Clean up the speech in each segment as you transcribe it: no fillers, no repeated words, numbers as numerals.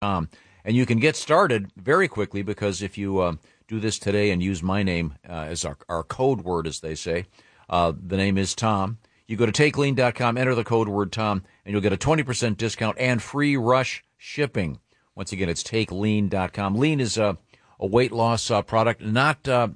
And you can get started very quickly because if you do this today and use my name as our code word, as they say, the name is Tom. You go to TakeLean.com, enter the code word Tom, and you'll get a 20% discount and free rush shipping. Once again, it's TakeLean.com. Lean is a weight loss product, I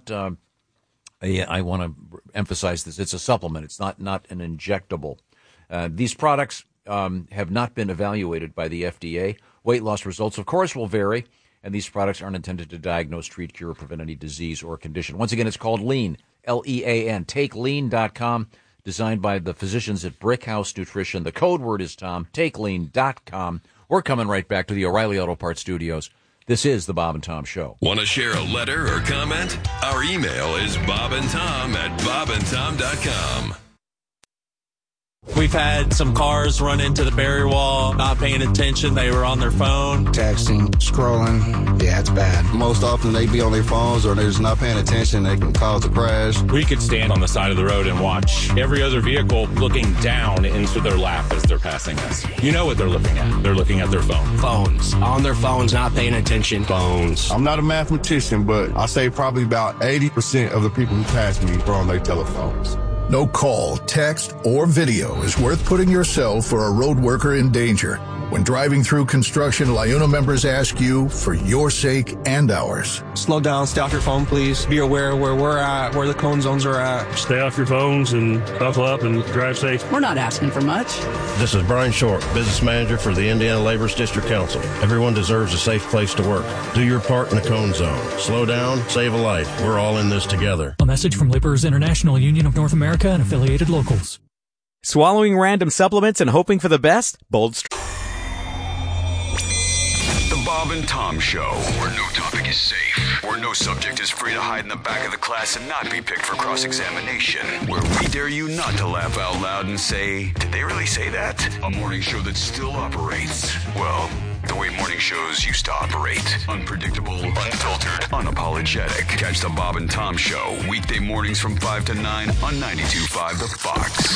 want to emphasize this, it's a supplement. It's not an injectable. These products have not been evaluated by the FDA. Weight loss results, of course, will vary, and these products aren't intended to diagnose, treat, cure, or prevent any disease or condition. Once again, it's called Lean, L-E-A-N, TakeLean.com, designed by the physicians at Brickhouse Nutrition. The code word is Tom, TakeLean.com. We're coming right back to the O'Reilly Auto Parts Studios. This is the Bob and Tom Show. Want to share a letter or comment? Our email is bobandtom@bobandtom.com. We've had some cars run into the barrier wall, not paying attention. They were on their phone. Texting, scrolling. Yeah, it's bad. Most often they be on their phones or they're just not paying attention. They can cause a crash. We could stand on the side of the road and watch every other vehicle looking down into their lap as they're passing us. You know what they're looking at. They're looking at their phone. Phones. On their phones, not paying attention. Phones. I'm not a mathematician, but I say probably about 80% of the people who pass me are on their telephones. No call, text, or video is worth putting yourself or a road worker in danger. When driving through construction, LIUNA members ask you for your sake and ours. Slow down, stay off your phone, please. Be aware where we're at, where the cone zones are at. Stay off your phones and buckle up and drive safe. We're not asking for much. This is Brian Short, business manager for the Indiana Laborers District Council. Everyone deserves a safe place to work. Do your part in the cone zone. Slow down, save a life. We're all in this together. A message from Laborers International Union of North America and affiliated locals. Swallowing random supplements and hoping for the best? Bold. Bob and Tom Show, where no topic is safe, where no subject is free to hide in the back of the class and not be picked for cross-examination, where we dare you not to laugh out loud and say, did they really say that? A morning show that still operates. Well, the way morning shows used to operate. Unpredictable, unfiltered, unapologetic. Catch the Bob and Tom Show, weekday mornings from 5 to 9 on 92.5 The Fox.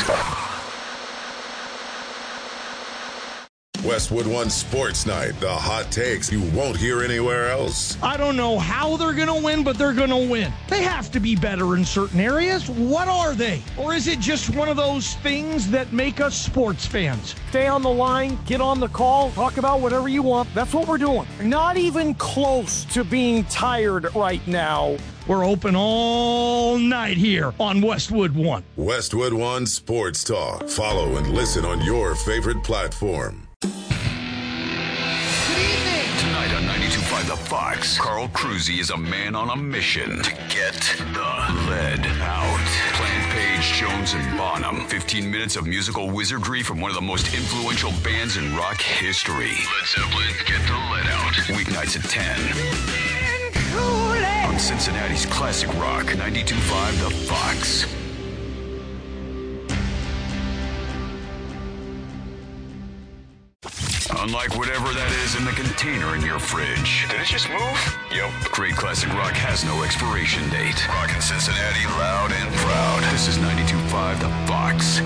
Westwood One Sports Night, the hot takes you won't hear anywhere else. I don't know how they're going to win, but they're going to win. They have to be better in certain areas. What are they? Or is it just one of those things that make us sports fans? Stay on the line, get on the call, talk about whatever you want. That's what we're doing. Not even close to being tired right now. We're open all night here on Westwood One. Westwood One Sports Talk. Follow and listen on your favorite platform. Tonight on 92.5 The Fox, Carl Cruzy is a man on a mission to get the lead out. Plant Page, Jones, and Bonham. 15 minutes of musical wizardry from one of the most influential bands in rock history. Led Zeppelin, Get the Lead Out. Weeknights at 10. On Cincinnati's classic rock, 92.5 The Fox. Unlike whatever that is in the container in your fridge. Did it just move? Yep. Great classic rock has no expiration date. Rockin' Cincinnati loud and proud. This is 92.5 The Fox.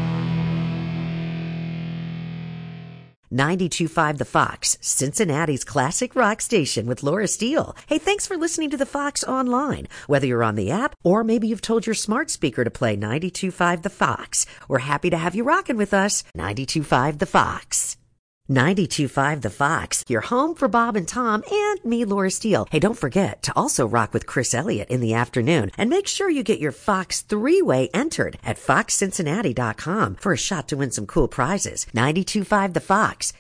92.5 The Fox, Cincinnati's classic rock station with Laura Steele. Hey, thanks for listening to The Fox online. Whether you're on the app or maybe you've told your smart speaker to play 92.5 The Fox. We're happy to have you rocking with us. 92.5 The Fox. 92.5 The Fox, your home for Bob and Tom and me, Laura Steele. Hey, don't forget to also rock with Chris Elliott in the afternoon. And make sure you get your Fox three-way entered at foxcincinnati.com for a shot to win some cool prizes. 92.5 The Fox.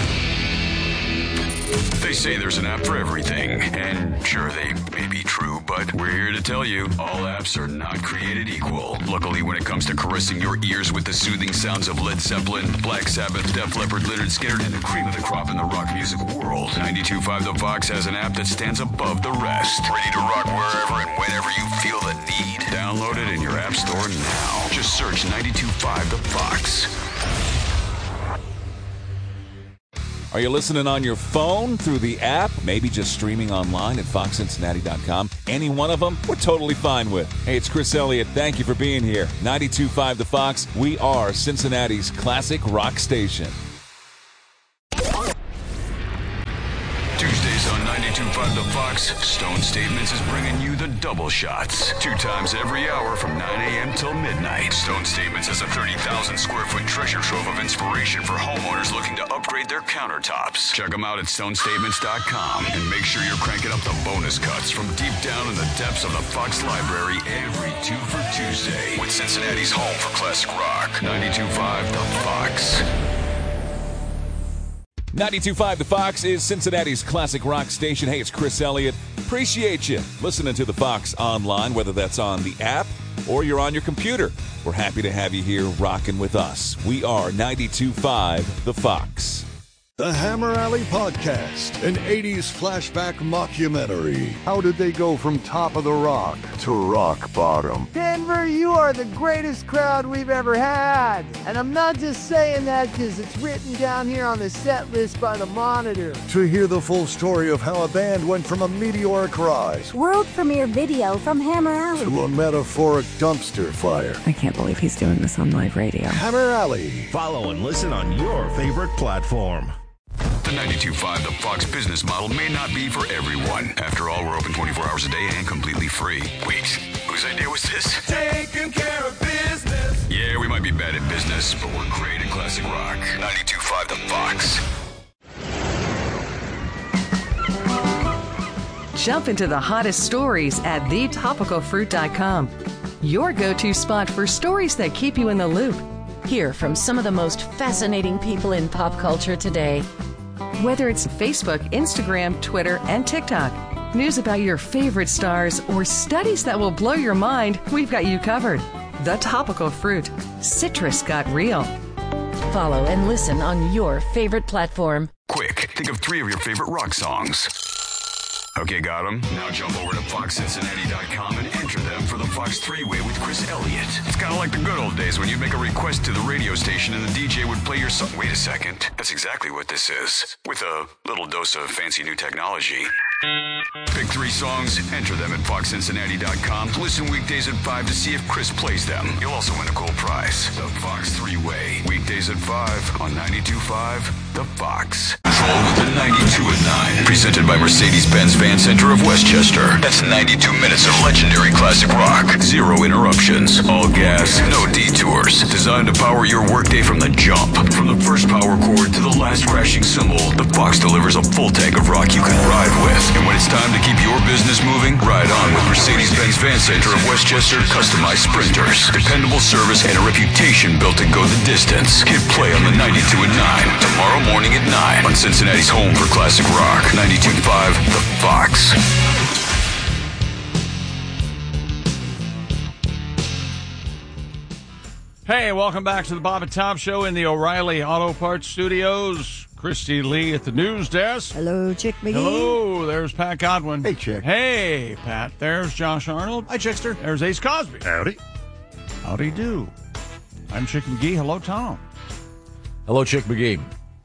They say there's an app for everything, and sure, they may be true, but we're here to tell you, all apps are not created equal. Luckily, when it comes to caressing your ears with the soothing sounds of Led Zeppelin, Black Sabbath, Def Leppard, Lynyrd Skynyrd, and the cream of the crop in the rock music world, 92.5 The Fox has an app that stands above the rest. Ready to rock wherever and whenever you feel the need. Download it in your app store now. Just search 92.5 The Fox. Are you listening on your phone, through the app, maybe just streaming online at foxcincinnati.com? Any one of them, we're totally fine with. Hey, it's Chris Elliott. Thank you for being here. 92.5 The Fox, we are Cincinnati's classic rock station. Tuesdays on 92.5 The Fox, Stone Statements is bringing you the double shots. 2 times every hour from 9 a.m. till midnight. Stone Statements is a 30,000 square foot treasure trove of inspiration for homeowners looking to upgrade their countertops. Check them out at stonestatements.com and make sure you're cranking up the bonus cuts from deep down in the depths of the Fox library every 2 for Tuesday with Cincinnati's home for classic rock. 92.5 The Fox. 92.5 The Fox is Cincinnati's classic rock station. Hey, it's Chris Elliott. Appreciate you listening to The Fox online, whether that's on the app or you're on your computer. We're happy to have you here rocking with us. We are 92.5 The Fox. The Hammer Alley Podcast, an 80s flashback mockumentary. How did they go from top of the rock to rock bottom? Denver, you are the greatest crowd we've ever had. And I'm not just saying that because it's written down here on the set list by the Monitor. To hear the full story of how a band went from a meteoric rise world premiere video from Hammer Alley to a metaphoric dumpster fire. I can't believe he's doing this on live radio. Hammer Alley. Follow and listen on your favorite platform. The 92.5 The Fox business model may not be for everyone. After all, we're open 24 hours a day and completely free. Wait, whose idea was this? Taking care of business. Yeah, we might be bad at business, but we're great at classic rock. 92.5 The Fox. Jump into the hottest stories at thetopicalfruit.com. Your go-to spot for stories that keep you in the loop. Hear from some of the most fascinating people in pop culture today. Whether it's Facebook, Instagram, Twitter, and TikTok, news about your favorite stars, or studies that will blow your mind, we've got you covered. The Topical Fruit. Citrus got real. Follow and listen on your favorite platform. Quick, think of 3 of your favorite rock songs. Okay, got them. Now jump over to foxcincinnati.com and enter them for the Fox 3-Way with Chris Elliott. It's kind of like the good old days when you'd make a request to the radio station and the DJ would play your song. Wait a second. That's exactly what this is. With a little dose of fancy new technology. Pick 3 songs, enter them at foxcincinnati.com. Listen weekdays at 5 to see if Chris plays them. You'll also win a cool prize. The Fox 3-Way. Weekdays at 5 on 92.5 The Fox. Control with the 92 at 9. Presented by Mercedes-Benz Fan Center of Westchester. That's 92 minutes of legendary classic rock. 0 interruptions. All gas, no detours. Designed to power your workday from the jump. From the first power chord to the last crashing cymbal, the Fox delivers a full tank of rock you can ride with. And when it's time to keep your business moving, ride on with Mercedes-Benz Fan Center of Westchester customized Sprinters. Dependable service and a reputation built to go the distance. Hit play on the 92 at 9. Tomorrow morning at 9 on Cincinnati's home for classic rock. 92.5 The Fox. Hey, welcome back to the Bob and Tom Show in the O'Reilly Auto Parts Studios. Christy Lee at the news desk. Hello, Chick McGee. Hello, there's Pat Godwin. Hey, Chick. Hey, Pat. There's Josh Arnold. Hi, Chickster. There's Ace Cosby. Howdy. Howdy do. I'm Chick McGee. Hello, Tom. Hello, Chick McGee.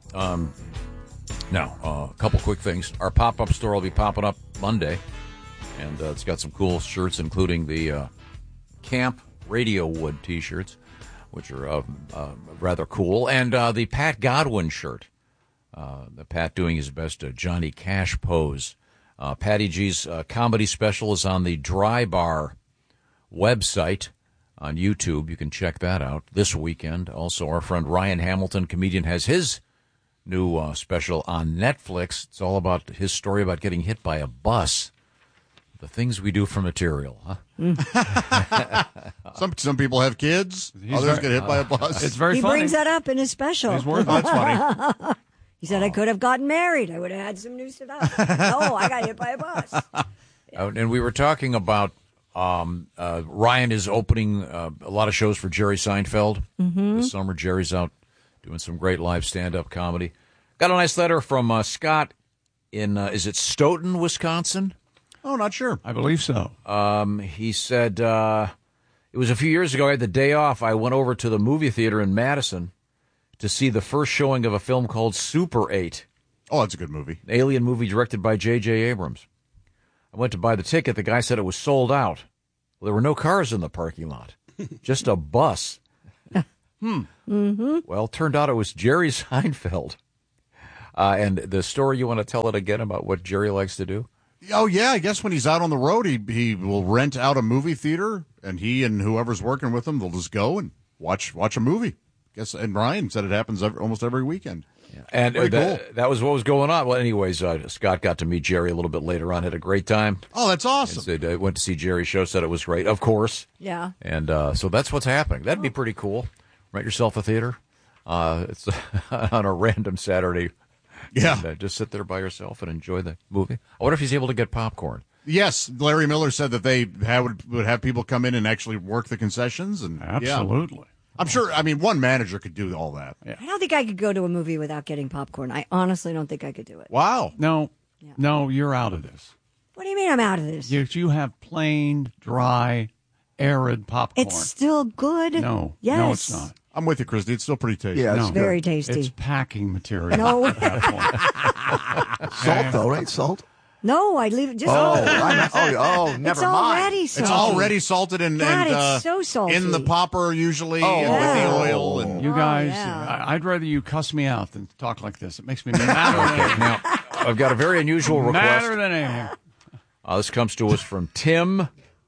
Now, a couple quick things. Our pop-up store will be popping up Monday, and it's got some cool shirts, including the Camp Radio Wood T-shirts, which are rather cool, and the Pat Godwin shirt. The Pat doing his best Johnny Cash pose. Patty G's comedy special is on the Dry Bar website on YouTube. You can check that out this weekend. Also, our friend Ryan Hamilton, comedian, has his new special on Netflix. It's all about his story about getting hit by a bus. The things we do for material, huh? Some people have kids. Others get hit by a bus. It's very he funny. Brings that up in his special. That's funny. He said, I could have gotten married. I would have had some new stuff. No, I got hit by a bus. And we were talking about Ryan is opening a lot of shows for Jerry Seinfeld this summer. Jerry's out doing some great live stand-up comedy. Got a nice letter from Scott in, is it Stoughton, Wisconsin? Oh, not sure. I believe so. He said, it was a few years ago. I had the day off. I went over to the movie theater in Madison to see the first showing of a film called Super 8. Oh, that's a good movie. An alien movie directed by J.J. Abrams. I went to buy the ticket. The guy said it was sold out. Well, there were no cars in the parking lot, just a bus. Mm-hmm. Well, turned out it was Jerry Seinfeld. And the story, you want to tell it again about what Jerry likes to do? Oh, yeah. I guess when he's out on the road, he will rent out a movie theater, and he and whoever's working with him, they'll just go and watch a movie. And Ryan said it happens almost every weekend. Yeah. And that was what was going on. Well, anyways, Scott got to meet Jerry a little bit later on, had a great time. Oh, that's awesome. Said, went to see Jerry's show, said it was great, of course. Yeah. And so that's what's happening. That'd be pretty cool. Rent yourself a theater. It's on a random Saturday. Yeah. And, just sit there by yourself and enjoy the movie. I wonder if he's able to get popcorn. Yes, Larry Miller said that they would have people come in and actually work the concessions. And Absolutely. Yeah. I'm sure, one manager could do all that. I don't think I could go to a movie without getting popcorn. I honestly don't think I could do it. Wow. No, you're out of this. What do you mean I'm out of this? You have plain, dry, arid popcorn. It's still good. No, yes. No, it's not. I'm with you, Christy. It's still pretty tasty. Yeah, it's very tasty. It's packing material. No. At that point. Salt, though, right? Salt? No, I'd leave it just. Never mind. It's already salted. It's already salted and it's so salty. in the popper usually and with the oil. And You guys, I'd rather you cuss me out than talk like this. It makes me mad. Now, I've got a very unusual request. Madder than anything. This comes to us from Tim,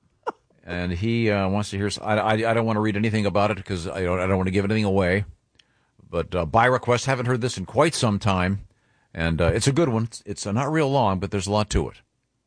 and he wants to hear. I don't want to read anything about it because I don't want to give anything away. But by request, haven't heard this in quite some time. And it's a good one. It's not real long, but there's a lot to it.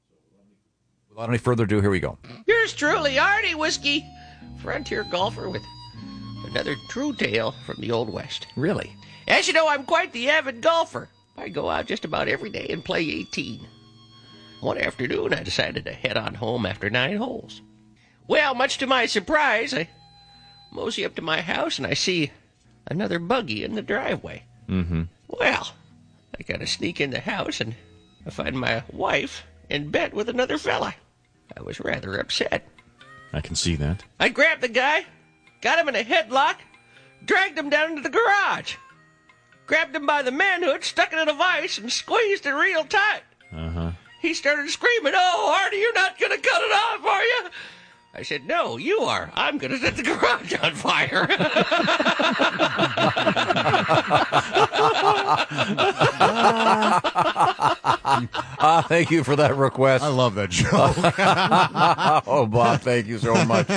Without any further ado, here we go. Yours truly, Artie Whiskey, frontier golfer with another true tale from the Old West. Really? As you know, I'm quite the avid golfer. I go out just about every day and play 18. One afternoon, I decided to head on home after 9 holes. Well, much to my surprise, I mosey up to my house and I see another buggy in the driveway. Mm-hmm. Well, I gotta sneak in the house and I find my wife in bed with another fella. I was rather upset. I can see that. I grabbed the guy, got him in a headlock, dragged him down into the garage, grabbed him by the manhood, stuck it in a vise, and squeezed it real tight. Uh-huh. He started screaming, "Oh, Artie, you're not gonna cut it off, are you?" I said, "No, you are. I'm going to set the garage on fire." Thank you for that request. I love that joke. Oh, Bob, thank you so much.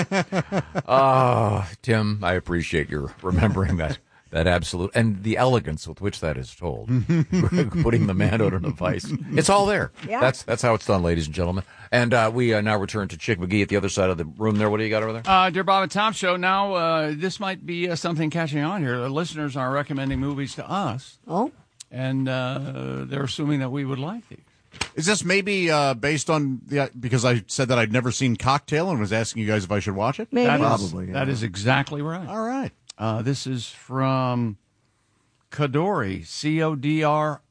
Tim, I appreciate your remembering that absolute, and the elegance with which that is told. Putting the manhood in a vice. It's all there. Yeah. That's how it's done, ladies and gentlemen. And we now return to Chick McGee at the other side of the room there. What do you got over there? Dear Bob and Tom Show, now this might be something catching on here. The listeners are recommending movies to us. Oh. And they're assuming that we would like these. Is this maybe based on because I said that I'd never seen Cocktail and was asking you guys if I should watch it? Maybe. Probably. That is exactly right. All right. This is from Codori, C-O-D-O-R-I.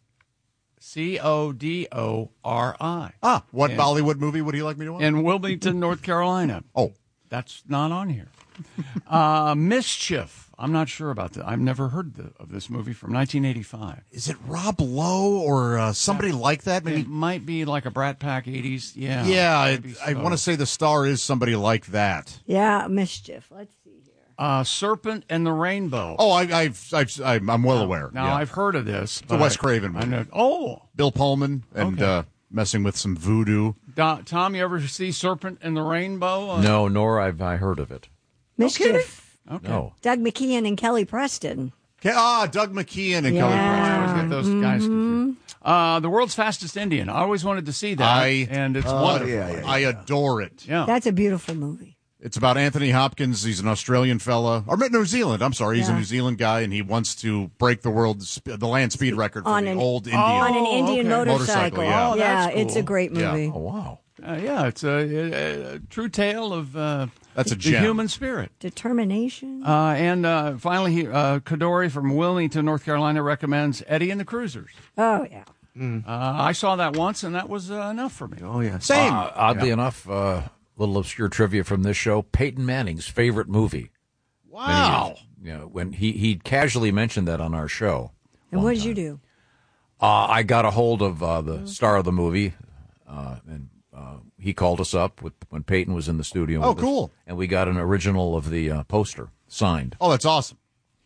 What Bollywood movie would you like me to watch? In Wilmington, North Carolina. Oh. That's not on here. Mischief. I'm not sure about that. I've never heard of this movie from 1985. Is it Rob Lowe or somebody like that? Maybe it might be like a Brat Pack 80s. Yeah. Yeah, I want to say the star is somebody like that. Yeah, Mischief. Let's see here. Serpent and the Rainbow. Oh, I'm well aware. Now, I've heard of this. It's a Wes Craven movie. I know. Oh. Bill Pullman and messing with some voodoo. Tom, you ever see Serpent and the Rainbow? No, nor have I heard of it. Mischief. Okay. No. Doug McKeon and Kelly Preston. Doug McKeon and Kelly Preston. I always get those guys confused. The World's Fastest Indian. I always wanted to see that, and it's wonderful. I adore it. Yeah. That's a beautiful movie. It's about Anthony Hopkins. He's an Australian fella, or New Zealand. I'm sorry, he's a New Zealand guy, and he wants to break the land speed record for the old Indian. On an Indian motorcycle. Yeah, yeah, it's a great movie. Yeah. Oh, wow. It's a true tale of that's a the gem. human spirit. Determination. And finally, Codori from Wilmington, North Carolina, recommends Eddie and the Cruisers. Oh, yeah. I saw that once, and that was enough for me. Oh, yeah. Same. Oddly enough, little obscure trivia from this show, Peyton Manning's favorite movie. Wow. When he casually mentioned that on our show. And what did you do? I got a hold of the star of the movie, and he called us up when Peyton was in the studio. Oh, with us, cool. and we got an original of the poster signed. Oh, that's awesome.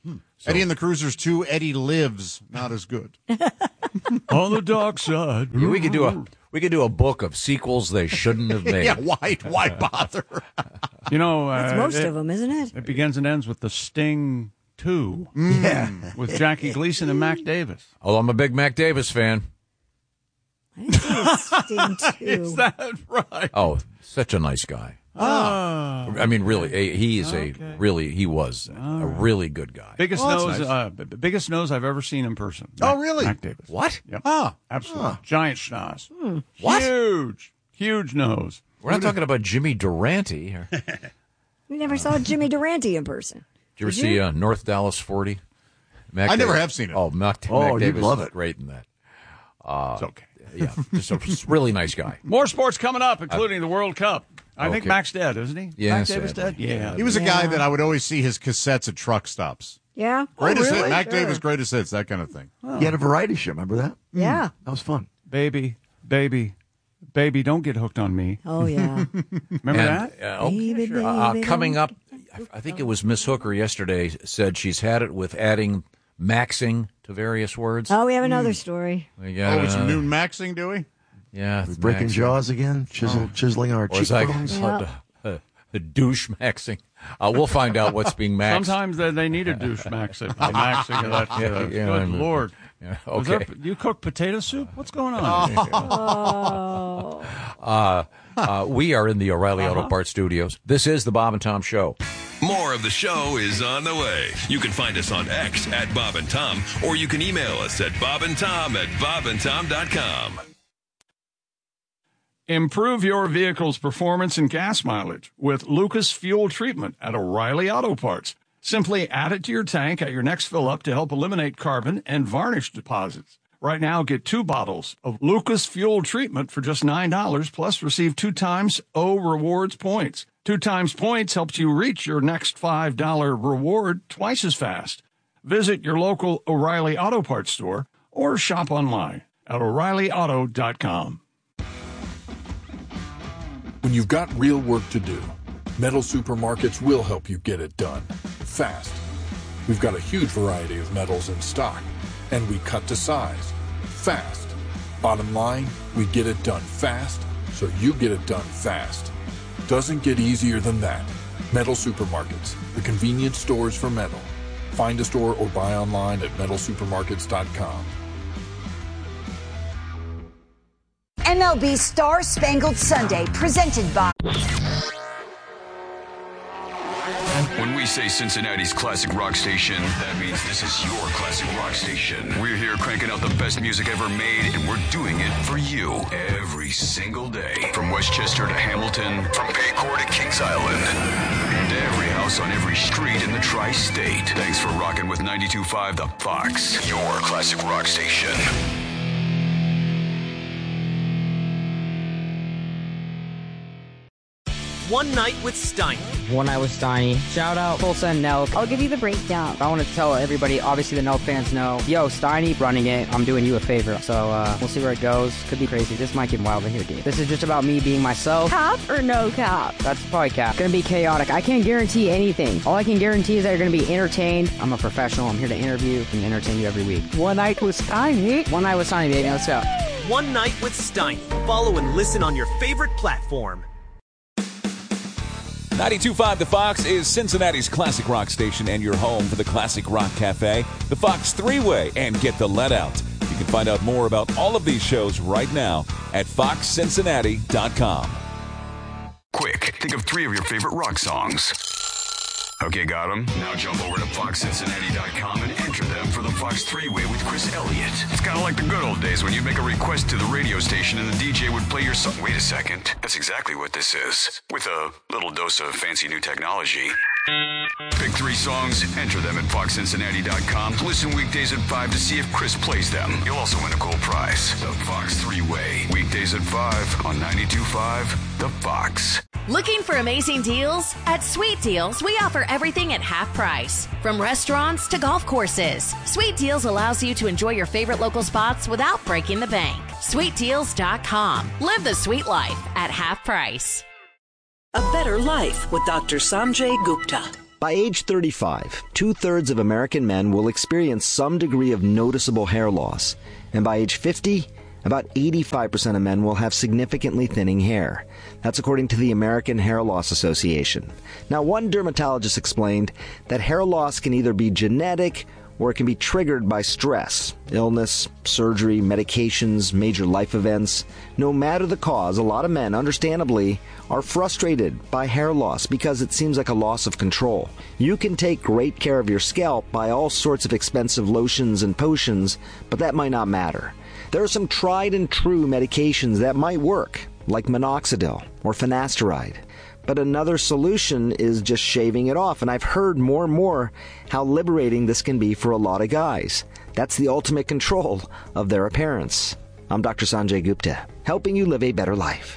So, Eddie and the Cruisers 2, Eddie Lives, not as good. On the dark side. Yeah, we could do a book of sequels they shouldn't have made. Yeah, why bother? You know, That's most of them, isn't it? It begins and ends with The Sting 2. Yeah. With Jackie Gleason and Mac Davis. Oh, I'm a big Mac Davis fan. I didn't see Sting 2. Is that right? Oh, such a nice guy. I mean, really, he was a really good guy. Biggest Oh, nose, biggest nose I've ever seen in person. Oh, really? Mac Davis. What? Yep. Oh, Absolutely. Giant schnoz. What? Huge nose. We're not talking about Jimmy Durante. We never saw Jimmy Durante in person. Did you ever see North Dallas 40? I never have seen it. Oh, Mac you'd Davis love is it. great in that. It's okay. Yeah, just a really nice guy. More sports coming up, including the World Cup. I think Okay. Mac's dead, isn't he? Yeah, Mac Davis sadly. dead? Yeah. He was a guy that I would always see his cassettes at truck stops. Yeah? Greatest really? hit, Mac Sure. Davis, greatest hits, that kind of thing. He had a variety show. Remember that? Yeah. That was fun. Baby, don't get hooked on me. Oh, yeah. Remember that? Baby, baby, Coming don't up, I think it was Miss Hooker yesterday said she's had it with adding maxing to various words. Oh, we have another story. We got, With some new maxing, do we? yeah, We're breaking maxing. jaws again, chiseling our Or is that cheekbones. the douche maxing? We'll find out what's being maxed. Sometimes they need a douche maxing. Maxing of that. Yeah, Good I'm- Lord. Yeah, Was okay. you cook potato soup? What's going on? We are in the O'Reilly Auto Parts studios. This is the Bob and Tom Show. More of the show is on the way. You can find us on X at Bob and Tom, or you can email us at bobandtom@bobandtom.com. Improve your vehicle's performance and gas mileage with Lucas Fuel Treatment at O'Reilly Auto Parts. Simply add it to your tank at your next fill up to help eliminate carbon and varnish deposits. Right now, get 2 bottles of Lucas Fuel Treatment for just $9, plus receive 2 times O Rewards points. 2 times points helps you reach your next $5 reward twice as fast. Visit your local O'Reilly Auto Parts store or shop online at O'ReillyAuto.com. When you've got real work to do, Metal Supermarkets will help you get it done fast. We've got a huge variety of metals in stock, and we cut to size fast. Bottom line, we get it done fast, so you get it done fast. Doesn't get easier than that. Metal Supermarkets, the convenience stores for metal. Find a store or buy online at metalsupermarkets.com. MLB Star Spangled Sunday, presented by... When we say Cincinnati's classic rock station, that means this is your classic rock station. We're here cranking out the best music ever made, and we're doing it for you every single day. From Westchester to Hamilton, from Paycor to Kings Island, and every house on every street in the tri-state. Thanks for rocking with 92.5 The Fox, your classic rock station. One Night with Steiny. One Night with Steiny. Shout out Tulsa and Nelk. I'll give you the breakdown. I want to tell everybody, obviously the Nelk fans know, yo, Steiny running it, I'm doing you a favor. So we'll see where it goes. Could be crazy. This might get wild in here, dude. This is just about me being myself. Cap or no cap? That's probably cap. Gonna be chaotic. I can't guarantee anything. All I can guarantee is that you're gonna be entertained. I'm a professional. I'm here to interview and entertain you every week. One Night with Steiny. One Night with Steiny, baby. Let's go. One Night with Steiny. Follow and listen on your favorite platform. 92.5 The Fox is Cincinnati's classic rock station and your home for the Classic Rock Cafe, the Fox 3-Way, and Get the Let Out. You can find out more about all of these shows right now at foxcincinnati.com. Quick, think of 3 of your favorite rock songs. Okay, got them? Now jump over to foxcincinnati.com and enter them for the Fox 3-Way with Chris Elliott. It's kind of like the good old days when you'd make a request to the radio station and the DJ would play your song. Wait a second. That's exactly what this is. With a little dose of fancy new technology. Pick 3 songs, enter them at foxcincinnati.com. Listen weekdays at 5 to see if Chris plays them. You'll also win a cool prize. The Fox 3-Way. Weekdays at 5 on 92.5 The Fox. Looking for amazing deals? At Sweet Deals, we offer everything at half price. From restaurants to golf courses, Sweet Deals allows you to enjoy your favorite local spots without breaking the bank. SweetDeals.com. Live the sweet life at half price. A better life with Dr. Sanjay Gupta. By age 35, 2/3 of American men will experience some degree of noticeable hair loss. And by age 50, about 85% of men will have significantly thinning hair. That's according to the American Hair Loss Association. Now, one dermatologist explained that hair loss can either be genetic or it can be triggered by stress, illness, surgery, medications, major life events. No matter the cause, a lot of men, understandably, are frustrated by hair loss because it seems like a loss of control. You can take great care of your scalp by all sorts of expensive lotions and potions, but that might not matter. There are some tried and true medications that might work, like minoxidil or finasteride. But another solution is just shaving it off, and I've heard more and more how liberating this can be for a lot of guys. That's the ultimate control of their appearance. I'm Dr. Sanjay Gupta, helping you live a better life.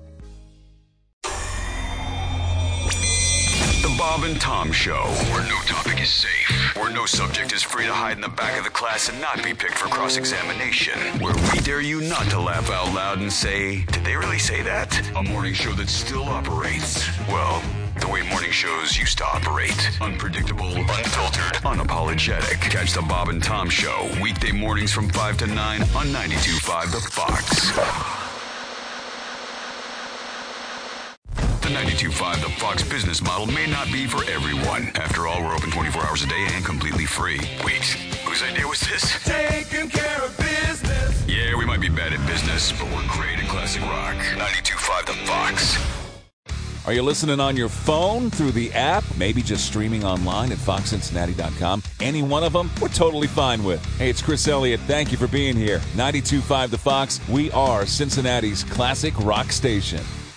The Bob and Tom Show, where no topic is safe, where no subject is free to hide in the back of the class and not be picked for cross-examination, where we dare you not to laugh out loud and say, did they really say that? A morning show that still operates, well, the way morning shows used to operate. Unpredictable, unfiltered, unapologetic. Catch the Bob and Tom Show, weekday mornings from 5 to 9 on 92.5 The Fox. The 92.5 The Fox business model may not be for everyone. After all, we're open 24 hours a day and completely free. Wait, whose idea was this? Taking care of business. Yeah, we might be bad at business, but we're great at classic rock. 92.5 The Fox. Are you listening on your phone, through the app, maybe just streaming online at foxcincinnati.com? Any one of them, we're totally fine with. Hey, it's Chris Elliott. Thank you for being here. 92.5 The Fox. We are Cincinnati's classic rock station.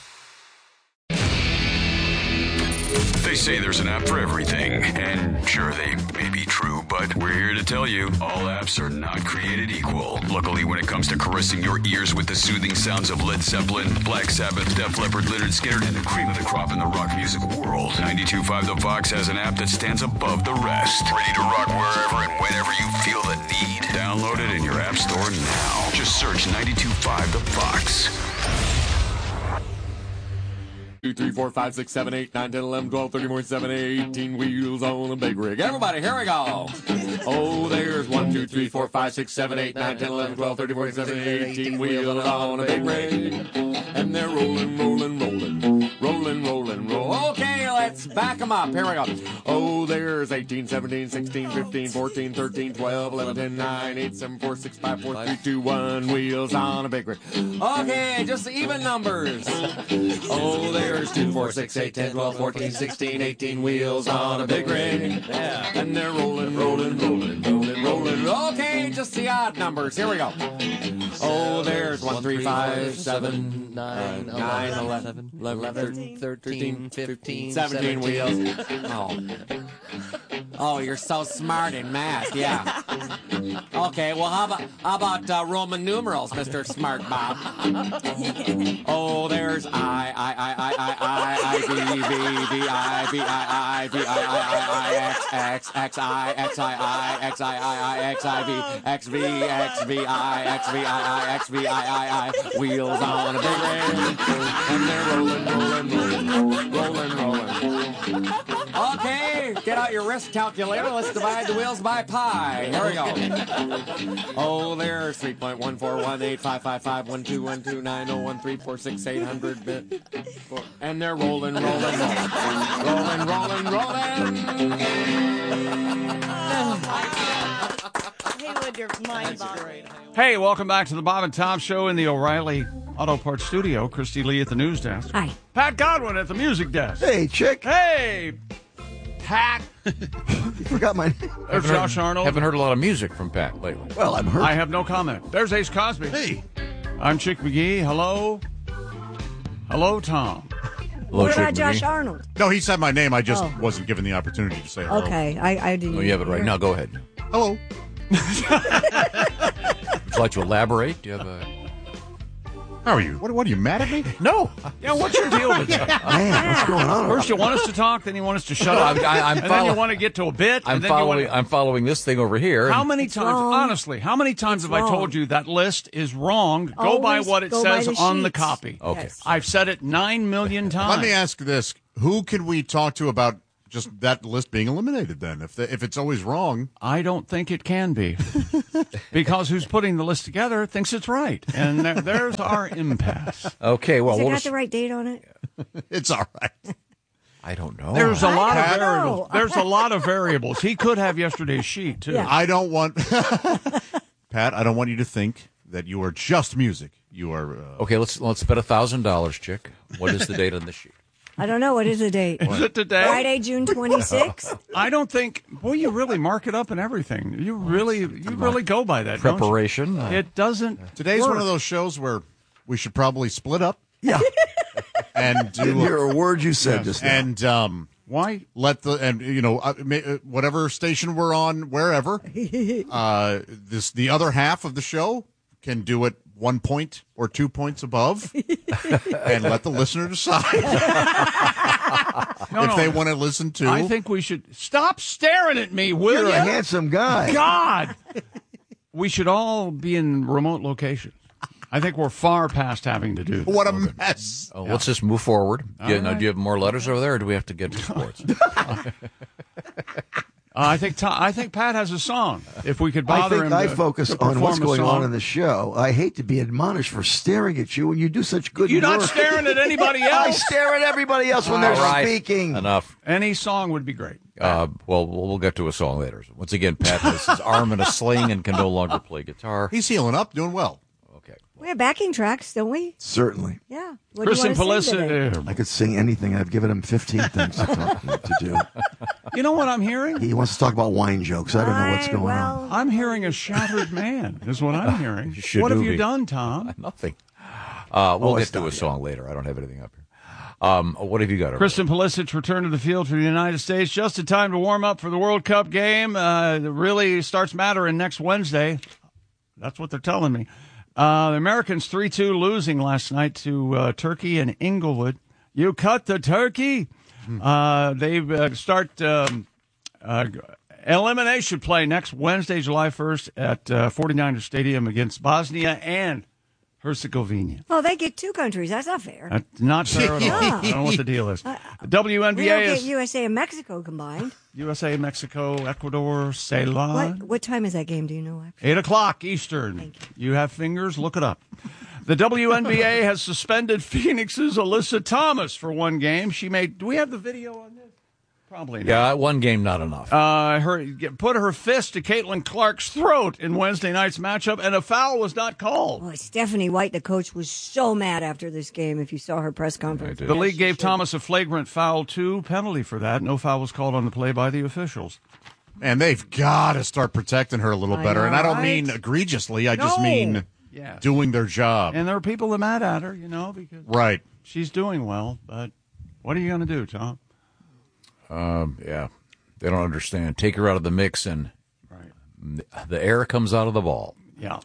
They say there's an app for everything, and sure, they may be true, but we're here to tell you all apps are not created equal. Luckily, when it comes to caressing your ears with the soothing sounds of Led Zeppelin, Black Sabbath, Def Leppard, Lynyrd Skynyrd, and the cream of the crop in the rock music world, 92.5 The Fox has an app that stands above the rest. Ready to rock wherever and whenever you feel the need. Download it in your app store now. Just search 92.5 The Fox. 2, 3, 4, 5, 6, 7, 8, 9, 10, 11, 12, 13, 14, 17, 18 wheels on a big rig. Everybody, here we go. Oh, there's 1, 2, 3, 4, 5, 6, 7, 8, 9, 10, 11, 12, 13, 14, 17, 18 wheels on a big rig. And they're rolling, rolling, rolling, rolling, rolling, roll. Okay, let's back them up. Here we go. Oh, there's 18, 17, 16, 15, 14, 13, 12, 11, 10, 9, 8, 7, 4, 6, 5, 4, 3, 2, 1 wheels on a big rig. Okay, just the even numbers. Oh, there's 2, 4, 6, 8, 10, 12, 14, 16, 18 wheels on a big ring. Yeah. And they're rolling, rolling, rolling, rolling, rolling. Okay, just the odd numbers. Here we go. Oh, there's 1, 3, 5, 7, 9, 11, 13, 15, 17 wheels. Oh, you're so smart in math, yeah. Okay, well, how about Roman numerals, Mr. Smart Bob? Oh, there's I, V, I, V, I, X, I, X, I, X, I, V, X, V, I, wheels on a big ring, and they're rolling. Okay, get out your wrist calculator. Let's divide the wheels by pi. Here we go. Oh, there's 3.14185551212901346 and they're rolling. Hey, welcome back to the Bob and Tom Show in the O'Reilly Auto Parts Studio. Christy Lee at the news desk. Hi. Pat Godwin at the music desk. Hey, chick. Hey, Pat. You forgot my name. There's Josh Arnold. Haven't heard a lot of music from Pat lately. Well, I'm hurt. I have no comment. There's Ace Cosby. Hey. I'm Chick McGee. Hello. Hello, Tom. Hello, what Chick about Josh McGee. Arnold? No, he said my name. I just wasn't given the opportunity to say hello. Okay, I didn't. Oh, you have it right now. Go ahead. Hello. Would you like to elaborate? Do you have a... How are you? What are you, mad at me? No. Yeah, what's your deal with that? Man, what's going on? First you want us to talk, then you want us to shut up, and then you want to get to a bit. I'm following this thing over here. How many times, honestly, have I told you that list is wrong? Go by what it says on the copy. Okay. Yes. I've said it 9 million times. Let me ask this. Who can we talk to about just that list being eliminated then. If it's always wrong. I don't think it can be. Because who's putting the list together thinks it's right. And there's our impasse. Okay, well, Has it got the right date on it? It's all right. I don't know. There's a lot of variables. There's a lot of variables. He could have yesterday's sheet, too. Yeah. I don't want... Pat, I don't want you to think that you are just music. You are... Okay, let's bet $1,000, chick. What is the date on the sheet? I don't know. What is the date? Is it today? Friday, June 26th? I don't think... Boy, you really mark it up and everything. You really go by that, Preparation. Don't you? It doesn't Today's work. one of those shows where we should probably split up. Yeah. And do Didn't hear a word you said just now. And why let whatever station we're on, wherever, the other half of the show can do it 1 point or 2 points above, and let the listener decide if they want to listen to. I think we should stop staring at me, will You're you? a handsome guy. God, we should all be in remote locations. I think we're far past having to do that. What a mess! Oh, let's just move forward. All Now, right. do you have more letters over there, or do we have to get to sports? I think Pat has a song. If we could bother him, I to- focus to on what's perform a going song. on in the show. I hate to be admonished for staring at you when you do such good You're work. not staring at anybody else. I stare at everybody else when they're All right. speaking. Enough. Any song would be great. Well, we'll get to a song later. Once again, Pat has his arm in a sling and can no longer play guitar. He's healing up, doing well. We have backing tracks, don't we? Certainly. Yeah. What Chris do you and want to sing today? Pelissa. I could sing anything. I've given him 15 things to do. You know what I'm hearing? He wants to talk about wine jokes. I don't know what's going on. I'm hearing a shattered man, is what I'm hearing. should What have movie. you done, Tom? Nothing. We'll it's get to not a yet. song later. I don't have anything up here. What have you got over Kristen Pulisic returned to the field for the United States just in time to warm up for the World Cup game. It really starts mattering next Wednesday. That's what they're telling me. The Americans 3-2 losing last night to Turkey and Inglewood. You cut the turkey. They start elimination play next Wednesday, July 1st at 49er Stadium against Bosnia and Herzegovina. Oh, they get two countries. That's not fair. That's not fair at all. I don't know what the deal is. The WNBA We don't get is USA and Mexico combined. USA, Mexico, Ecuador, Ceylon. What time is that game? Do you know? 8 o'clock Eastern. You have fingers? Look it up. The WNBA has suspended Phoenix's Alyssa Thomas for one game. She made. Do we have the video on this? Probably not. Yeah, one game, not enough. Put her fist to Caitlin Clark's throat in Wednesday night's matchup, and a foul was not called. Oh, Stephanie White, the coach, was so mad after this game. If you saw her press conference, The league gave Thomas a flagrant foul 2 penalty for that. No foul was called on the play by the officials. And they've got to start protecting her a little better. And I don't mean egregiously. I just mean doing their job. And there are people that are mad at her, because Right. she's doing well. But what are you going to do, Tom? Yeah, they don't understand. Take her out of the mix, and the air comes out of the ball. Yeah.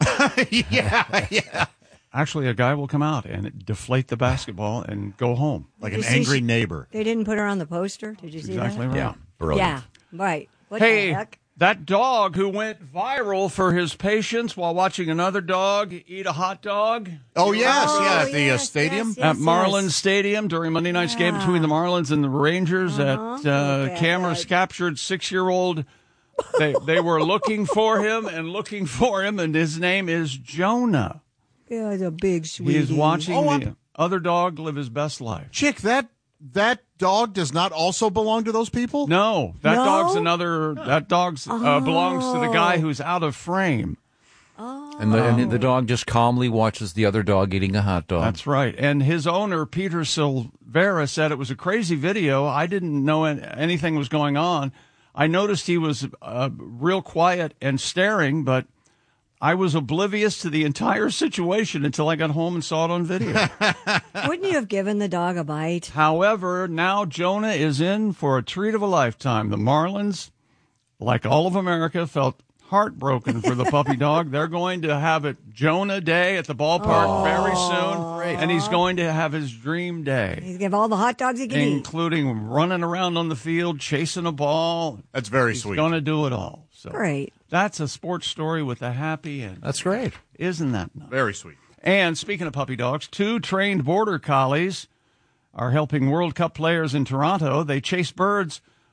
yeah. Actually, a guy will come out and deflate the basketball and go home. Like Did an you see angry neighbor. They didn't put her on the poster. Did you see Exactly that? right. Yeah, brilliant. Yeah, right. What the Hey, heck? that dog who went viral for his patience while watching another dog eat a hot dog. Oh, yes. Oh, Yeah, at the yes, stadium. yes, At Marlins Stadium during Monday night's game between the Marlins and the Rangers. Okay. Cameras captured 6-year-old. They were looking for him, and his name is Jonah. Yeah, it's a big sweetie. He is watching the other dog live his best life. Chick, that dog does not also belong to those people? No, that No? dog's another. That dog's belongs to the guy who's out of frame. And the dog just calmly watches the other dog eating a hot dog. That's right. And his owner, Peter Silvera, said it was a crazy video. I didn't know anything was going on. I noticed he was real quiet and staring, but I was oblivious to the entire situation until I got home and saw it on video. Wouldn't you have given the dog a bite? However, now Jonah is in for a treat of a lifetime. The Marlins, like all of America, felt heartbroken for the puppy dog. They're going to have it Jonah Day at the ballpark very soon, and he's going to have his dream day, He's give all the hot dogs he can eat. including running around on the field, chasing a ball. That's very He's sweet. going to do it all. So Great. that's a sports story with a happy end. That's great. Isn't that nice? Very sweet. And speaking of puppy dogs, 2 trained border collies are helping World Cup players in Toronto. They chase birds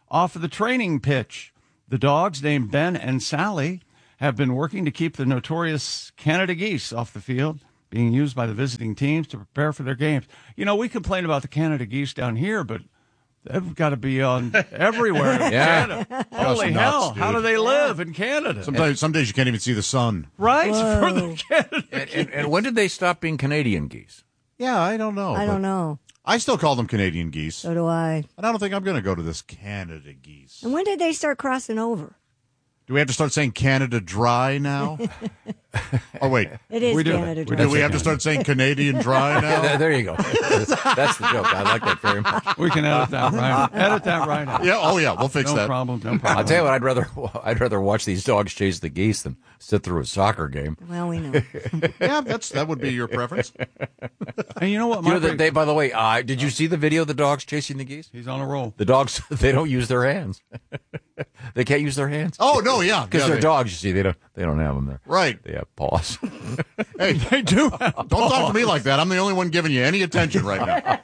off of the training pitch. The dogs, named Ben and Sally, have been working to keep the notorious Canada geese off the field, being used by the visiting teams to prepare for their games. You know, we complain about the Canada geese down here, but they've got to be on everywhere in Canada. Holy hell, how do they live in Canada? Some days you can't even see the sun. Right? For the Canada and when did they stop being Canadian geese? Yeah, I don't know. I don't know. I still call them Canadian geese. So do I. And I don't think I'm going to go to this Canada geese. And when did they start crossing over? Do we have to start saying Canada Dry now? Oh, wait. It is Canada Dry. Do we have to start saying Canadian Dry now? There you go. That's the joke. I like that very much. We can edit that right. Edit that right out. Yeah. Oh, yeah. We'll fix that. No problem. I'll tell you what. I'd rather watch these dogs chase the geese than sit through a soccer game. Well, we know. Yeah, that would be your preference. And you know what? By the way, did you see the video of the dogs chasing the geese? He's on a roll. The dogs, they don't use their hands. They can't use their hands. Oh no, yeah, because they're dogs. You see, they don't have them there. Right. They have paws. Hey, they do. Don't talk to me like that. I'm the only one giving you any attention right now.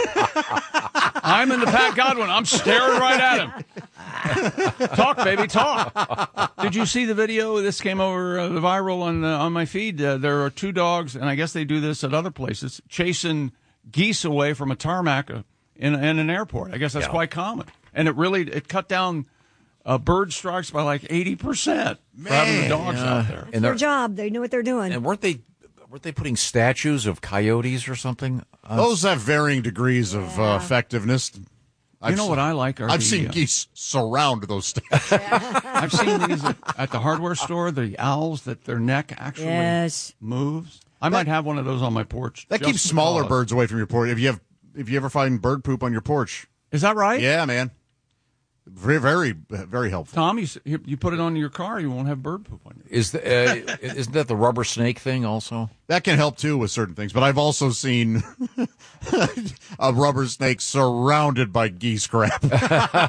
I'm in the Pat Godwin. I'm staring right at him. Talk, baby, talk. Did you see the video? This came over the viral on my feed. There are two dogs, and I guess they do this at other places, chasing geese away from a tarmac in an airport. I guess that's quite common. And it cut down bird strikes by like 80% for having the dogs out there. It's their job. They know what they're doing. And weren't they putting statues of coyotes or something? Those have varying degrees of effectiveness. You know what I like? I've seen geese surround those statues. I've seen these at the hardware store, the owls that their neck actually moves. I might have one of those on my porch. That keeps smaller birds away from your porch. If you ever find bird poop on your porch. Is that right? Yeah, man. Very, very, very helpful. Tom, you put it on your car, you won't have bird poop on you. Isn't that the rubber snake thing also? That can help too with certain things, but I've also seen a rubber snake surrounded by geese crap. You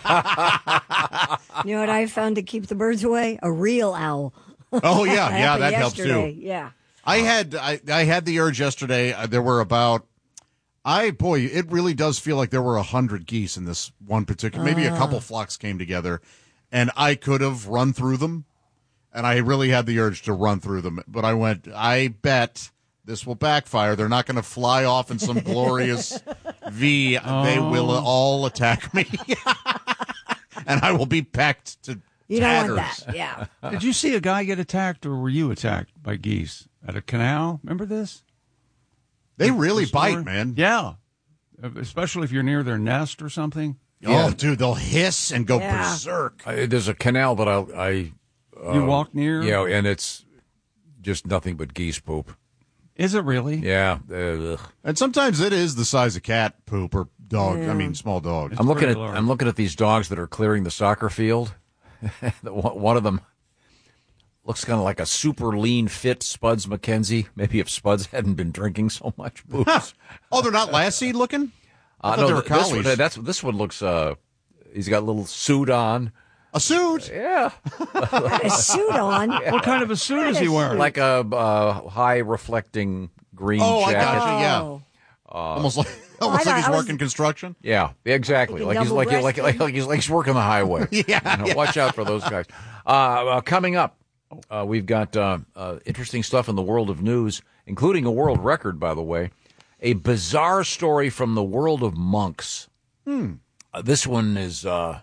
know what I found to keep the birds away? A real owl. Oh yeah, that helps too. Yeah. I had the urge yesterday. There were about. It really does feel like there were 100 geese in this one particular. Maybe a couple flocks came together, and I could have run through them, and I really had the urge to run through them. But I bet this will backfire. They're not going to fly off in some glorious V. They will all attack me, and I will be packed to you tatters. Don't want that. Yeah. Did you see a guy get attacked, or were you attacked by geese at a canal? Remember this? They really bite, man. Yeah. Especially if you're near their nest or something. Oh, dude, they'll hiss and go berserk. There's a canal that you walk near? Yeah, and it's just nothing but geese poop. Is it really? Yeah. And sometimes it is the size of cat poop or dog. Yeah. I mean, small dogs. I'm looking at these dogs that are clearing the soccer field. One of them looks kind of like a super lean, fit Spuds McKenzie. Maybe if Spuds hadn't been drinking so much booze. Oh, they're not Lassie looking? I thought no, they were collies. This one looks. He's got a little suit on. A suit? Yeah. A suit on? Yeah. What kind of a suit is he wearing? Like a high reflecting green jacket. I got you. Yeah. Almost like he's working construction. Yeah, exactly. Like he's working the highway. Yeah, Watch out for those guys. Coming up. We've got interesting stuff in the world of news, including a world record, by the way. A bizarre story from the world of monks. This one is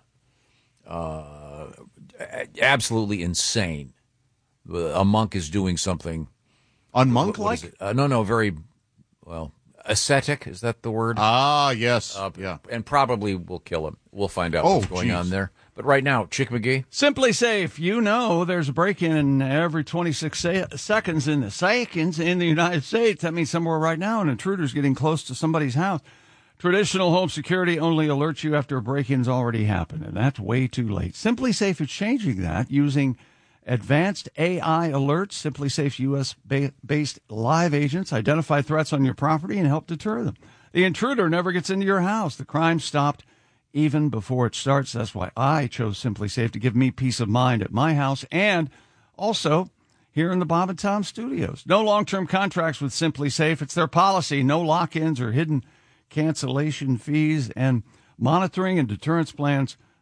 absolutely insane. A monk is doing something. Unmonk-like? No, very, ascetic. Is that the word? Ah, yes. Yeah. And probably will kill him. We'll find out what's going on there. But right now, Chick McGee. Simply Safe. You know there's a break-in every 26 seconds in the United States. That means somewhere right now an intruder's getting close to somebody's house. Traditional home security only alerts you after a break-in's already happened, and that's way too late. Simply Safe is changing that using advanced AI alerts. Simply Safe's U.S.-based live agents identify threats on your property and help deter them. The intruder never gets into your house. The crime stopped even before it starts. That's why I chose Simply Safe to give me peace of mind at my house and also here in the Bob and Tom studios. No long-term contracts with Simply Safe. It's their policy. No lock-ins or hidden cancellation fees, and monitoring and deterrence plans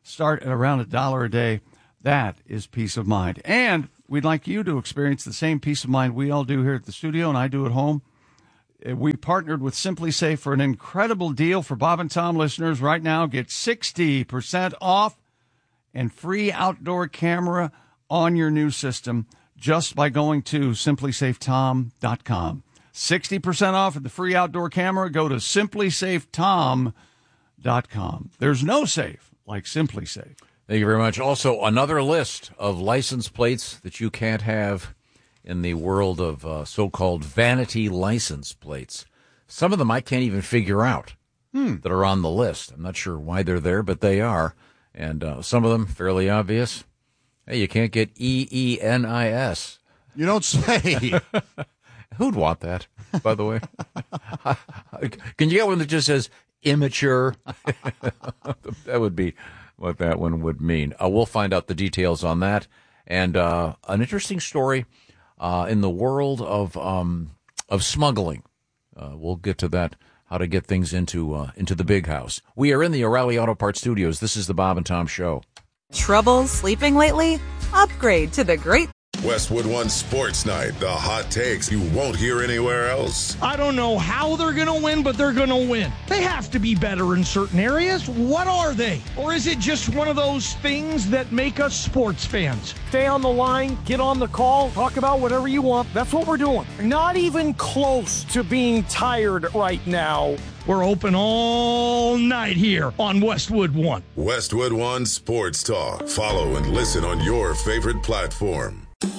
start at around $1 a day. That is peace of mind. And we'd like you to experience the same peace of mind we all do here at the studio and I do at home. We partnered with Simply Safe for an incredible deal for Bob and Tom listeners. Right now, get 60% off and free outdoor camera on your new system just by going to simplysafetom.com. 60% off of the free outdoor camera. Go to simplysafetom.com. There's no safe like Simply Safe. Thank you very much. Also, another list of license plates that you can't have in the world of so-called vanity license plates. Some of them I can't even figure out that are on the list. I'm not sure why they're there, but they are. And some of them, fairly obvious. Hey, you can't get EENIS. You don't say. Who'd want that, by the way? Can you get one that just says immature? That would be what that one would mean. We'll find out the details on that. And an interesting story in the world of smuggling. We'll get to that, how to get things into the big house. We are in the O'Reilly Auto Parts Studios. This is the Bob and Tom Show. Trouble sleeping lately? Upgrade to the great Westwood One Sports Night. The hot takes you won't hear anywhere else. I don't know how they're going to win, but they're going to win. They have to be better in certain areas. What are they? Or is it just one of those things that make us sports fans? Stay on the line, get on the call, talk about whatever you want. That's what we're doing. Not even close to being tired right now. We're open all night here on Westwood One. Westwood One Sports Talk. Follow and listen on your favorite platform.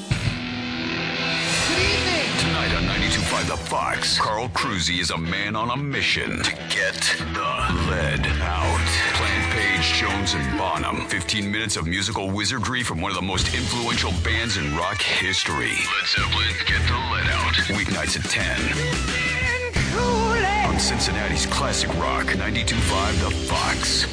Tonight on 92.5 The Fox, Carl Cruzy is a man on a mission to get the lead out. Plant Page, Jones, and Bonham. 15 minutes of musical wizardry from one of the most influential bands in rock history. Led Zeppelin, Get the Lead Out. Weeknights at 10. On Cincinnati's classic rock, 92.5 The Fox.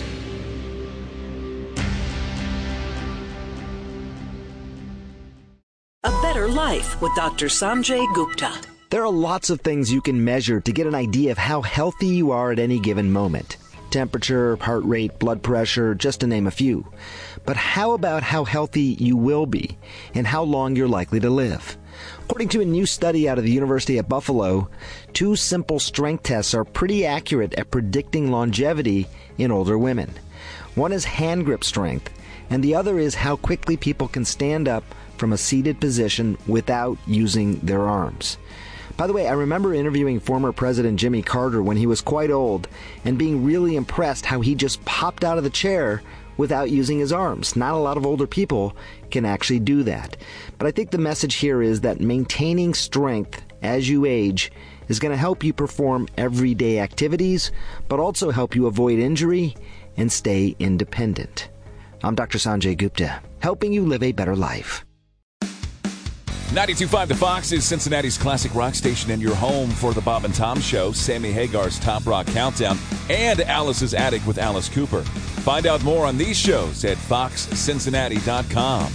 A Better Life with Dr. Sanjay Gupta. There are lots of things you can measure to get an idea of how healthy you are at any given moment. Temperature, heart rate, blood pressure, just to name a few. But how about how healthy you will be and how long you're likely to live? According to a new study out of the University of Buffalo, 2 simple strength tests are pretty accurate at predicting longevity in older women. One is hand grip strength, and the other is how quickly people can stand up from a seated position without using their arms. By the way, I remember interviewing former President Jimmy Carter when he was quite old and being really impressed how he just popped out of the chair without using his arms. Not a lot of older people can actually do that. But I think the message here is that maintaining strength as you age is going to help you perform everyday activities, but also help you avoid injury and stay independent. I'm Dr. Sanjay Gupta, helping you live a better life. 92.5 The Fox is Cincinnati's classic rock station and your home for the Bob and Tom Show, Sammy Hagar's Top Rock Countdown, and Alice's Attic with Alice Cooper. Find out more on these shows at foxcincinnati.com.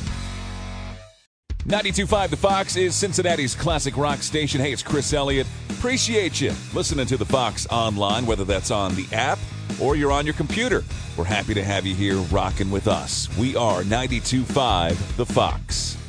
92.5 The Fox is Cincinnati's classic rock station. Hey, it's Chris Elliott. Appreciate you listening to The Fox online, whether that's on the app or you're on your computer. We're happy to have you here rocking with us. We are 92.5 The Fox.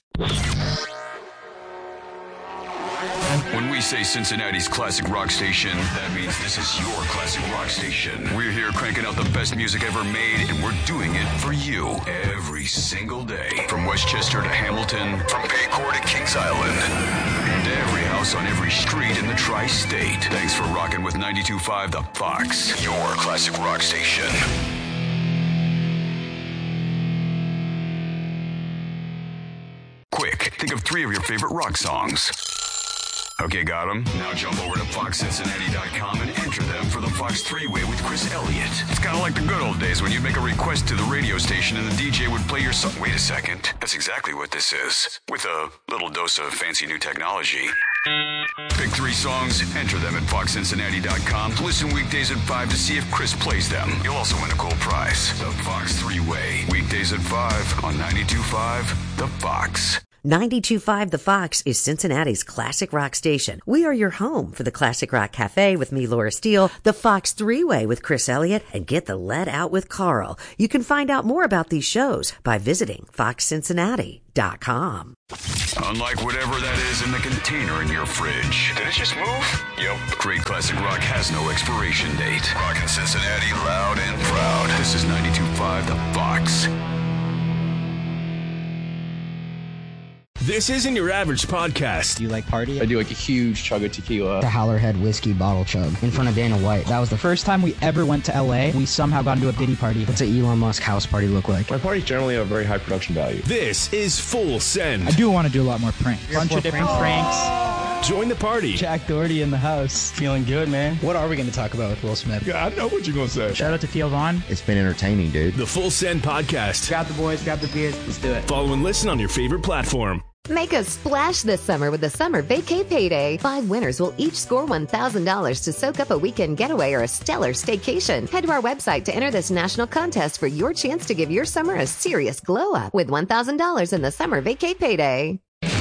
When we say Cincinnati's classic rock station, that means this is your classic rock station. We're here cranking out the best music ever made, and we're doing it for you every single day. From Westchester to Hamilton, from Paycor to Kings Island, and every house on every street in the tri-state. Thanks for rocking with 92.5 The Fox, your classic rock station. Quick, think of 3 of your favorite rock songs. Okay, got them? Now jump over to foxcincinnati.com and enter them for the Fox 3-Way with Chris Elliott. It's kind of like the good old days when you'd make a request to the radio station and the DJ would play your song. Wait a second. That's exactly what this is. With a little dose of fancy new technology. Pick 3 songs, enter them at foxcincinnati.com. Listen weekdays at 5 to see if Chris plays them. You'll also win a cool prize. The Fox 3-Way. Weekdays at 5 on 92.5 The Fox. 92.5 The Fox is Cincinnati's classic rock station. We are your home for the Classic Rock Cafe with me, Laura Steele, the Fox Three-Way with Chris Elliott, and Get the Lead Out with Carl. You can find out more about these shows by visiting foxcincinnati.com. Unlike whatever that is in the container in your fridge. Did it just move? Yep. Great classic rock has no expiration date. Rockin' Cincinnati loud and proud. This is 92.5 The Fox. This isn't your average podcast. Do you like party? I do like a huge chug of tequila. The Howlerhead whiskey bottle chug in front of Dana White. That was the first time we ever went to LA. We somehow got into a Diddy party. What's an Elon Musk house party look like? My parties generally have a very high production value. This is Full Send. I do want to do a lot more pranks. Bunch of different pranks. Join the party. Jack Doherty in the house. Feeling good, man. What are we going to talk about with Will Smith? Yeah, I know what you're going to say. Shout out to Theo Vaughn. It's been entertaining, dude. The Full Send podcast. Grab the boys, grab the beers. Let's do it. Follow and listen on your favorite platform. Make a splash this summer with the Summer Vacay Payday. 5 winners will each score $1,000 to soak up a weekend getaway or a stellar staycation. Head to our website to enter this national contest for your chance to give your summer a serious glow up with $1,000 in the Summer Vacay Payday.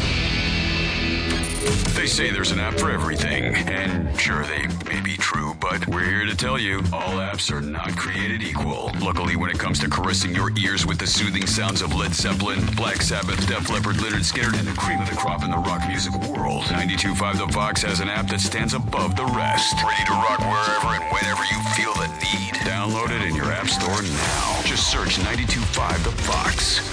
They say there's an app for everything, and sure, they may be true, but we're here to tell you all apps are not created equal. Luckily, when it comes to caressing your ears with the soothing sounds of Led Zeppelin, Black Sabbath, Def Leppard, Lynyrd Skynyrd, and the cream of the crop in the rock music world, 92.5 The Fox has an app that stands above the rest. Ready to rock wherever and whenever you feel the need. Download it in your app store now. Just search 92.5 The Fox.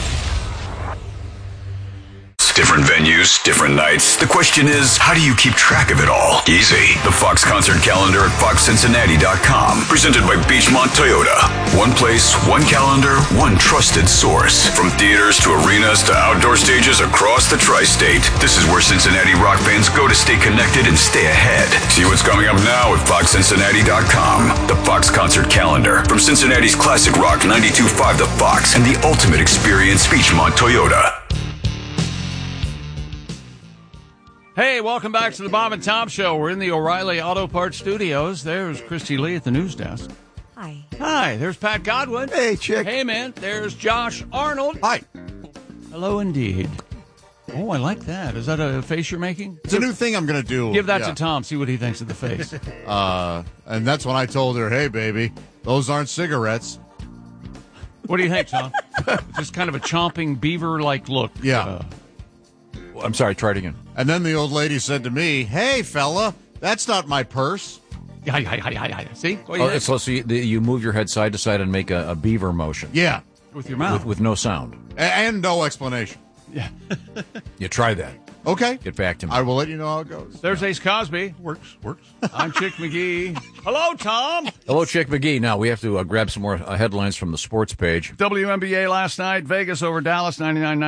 Different venues, different nights. The question is, how do you keep track of it all? Easy. The Fox Concert Calendar at foxcincinnati.com. Presented by Beachmont Toyota. One place, one calendar, one trusted source. From theaters to arenas to outdoor stages across the tri-state. This is where Cincinnati rock fans go to stay connected and stay ahead. See what's coming up now at foxcincinnati.com. The Fox Concert Calendar. From Cincinnati's classic rock 92.5 The Fox and the ultimate experience, Beachmont Toyota. Hey, welcome back to the Bob and Tom Show. We're in the O'Reilly Auto Parts Studios. There's Christy Lee at the news desk. Hi. Hi, there's Pat Godwin. Hey, chick. Hey, man. There's Josh Arnold. Hi. Hello, indeed. Oh, I like that. Is that a face you're making? It's a new thing I'm going to do. Give that to Tom. See what he thinks of the face. And that's when I told her, hey, baby, those aren't cigarettes. What do you think, Tom? Just kind of a chomping beaver-like look. Yeah. I'm sorry, try it again. And then the old lady said to me, hey, fella, that's not my purse. See? So you move your head side to side and make a beaver motion. Yeah. With your mouth. With no sound. And no explanation. Yeah. You try that. Okay. Get back to me. I will let you know how it goes. There's Ace Cosby. Works. I'm Chick McGee. Hello, Tom. Hello, Chick McGee. Now, we have to grab some more headlines from the sports page. WNBA last night. Vegas over Dallas,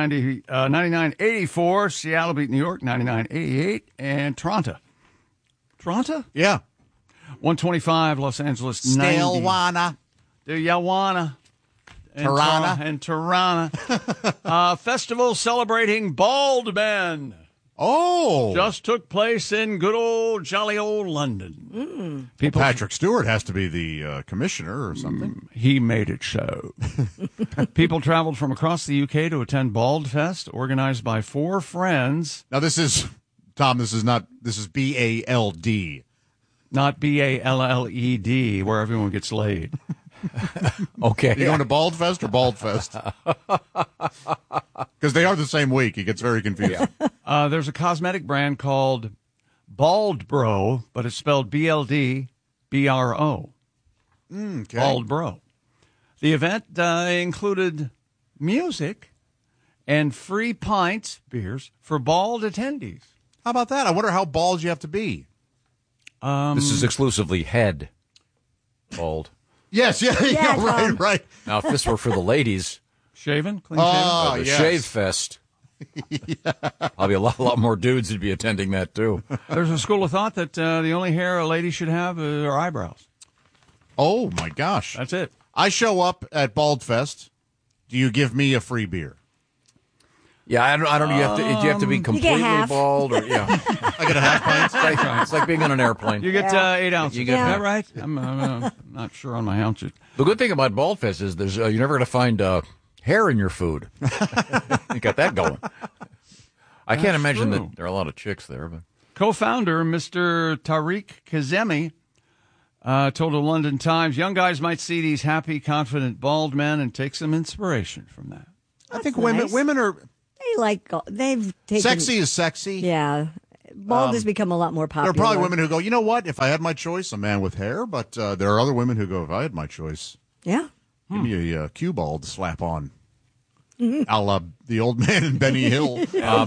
99-84. Seattle beat New York, 99-88. And Toronto. Yeah. 125, Los Angeles, Still 90. wanna. Do ya wanna? Tirana. Festival celebrating bald men. Oh. Just took place in good old jolly old London. Patrick Stewart has to be the commissioner or something. He made it so. People traveled from across the UK to attend Bald Fest, organized by 4 friends. Now this is, Tom, this is B-A-L-D. Not B-A-L-L-E-D, where everyone gets laid. Okay. You going to Bald Fest or Bald Fest? Because they are the same week. It gets very confusing. There's a cosmetic brand called Bald Bro, but it's spelled B-L-D-B-R-O. Okay. Bald Bro. The event included music and free pints, beers, for bald attendees. How about that? I wonder how bald you have to be. This is exclusively head bald. Yes, right. Now, if this were for the ladies, shaven, clean shaven, the Shave Fest, probably a lot more dudes would be attending that too. There's a school of thought that the only hair a lady should have are eyebrows. Oh my gosh, that's it. I show up at Bald Fest. Do you give me a free beer? Yeah, I don't know. Do you have to be completely bald, or I get a half pint. It's like being on an airplane. You get 8 ounces. You get that right? I'm not sure on my ounces. The good thing about Bald Fest is you're never going to find hair in your food. You got that going. I can't imagine true. that there are a lot of chicks there. But Co-founder Mr. Tariq Kazemi told the London Times, young guys might see these happy, confident, bald men and take some inspiration from that. I think nice. women are they've taken sexy is sexy. Yeah, bald has become a lot more popular. There are probably women who go, you know what? If I had my choice, a man with hair. But there are other women who go, if I had my choice, yeah, give me a cue ball to slap on. A la the old man in Benny Hill.